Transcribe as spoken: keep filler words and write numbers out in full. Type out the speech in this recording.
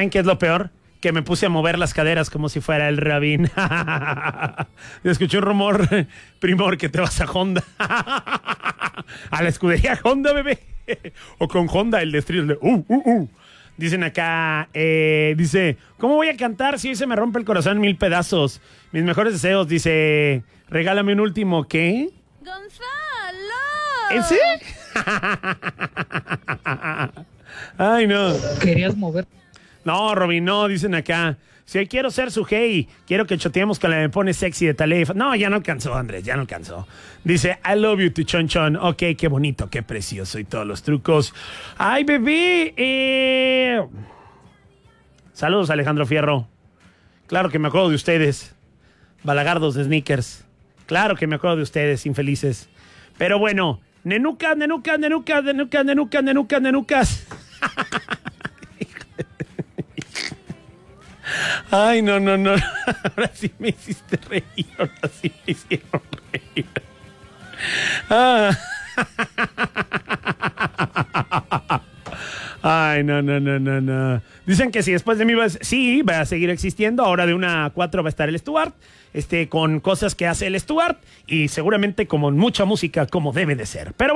¿Saben qué es lo peor? Que me puse a mover las caderas como si fuera el Rabín. Escuché un rumor, Primor, que te vas a Honda. A la escudería Honda, bebé. O con Honda, el destrido. De uh, uh, uh. Dicen acá, eh, dice, ¿cómo voy a cantar si hoy se me rompe el corazón en mil pedazos? Mis mejores deseos, dice, regálame un último, ¿qué? ¡Gonzalo! ¿En serio? Ay, no. Querías mover. No, Robin, no, dicen acá. Si hoy quiero ser su hey, quiero que choteemos que la me pone sexy de Talef. No, ya no alcanzó, Andrés, ya no alcanzó. Dice, I love you, tu chon chon. Ok, qué bonito, qué precioso y todos los trucos. Ay, bebé. Eh... Saludos, Alejandro Fierro. Claro que me acuerdo de ustedes. Balagardos de sneakers. Claro que me acuerdo de ustedes, infelices. Pero bueno, nenucas, nenucas, nenucas, nenucas, nenucas, nenucas, nenucas. Ay, no, no, no. Ahora sí me hiciste reír. Ahora sí me hicieron reír. Ah. Ay, no, no, no, no, no. Dicen que si después de mí va a, sí, va a seguir existiendo. Ahora de una a cuatro va a estar el Stuart. Este, con cosas que hace el Stuart. Y seguramente con mucha música como debe de ser. Pero